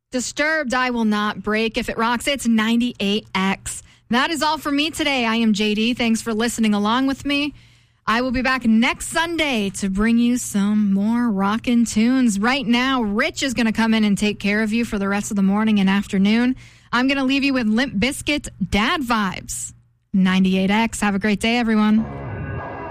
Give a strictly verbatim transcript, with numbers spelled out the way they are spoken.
Disturbed, I Will Not Break. If it rocks, it's ninety-eight X. That is all for me today. I am J D. Thanks for listening along with me. I will be back next Sunday to bring you some more rockin' tunes. Right now, Rich is going to come in and take care of you for the rest of the morning and afternoon. I'm going to leave you with Limp Bizkit, Dad Vibes. ninety-eight X. Have a great day, everyone.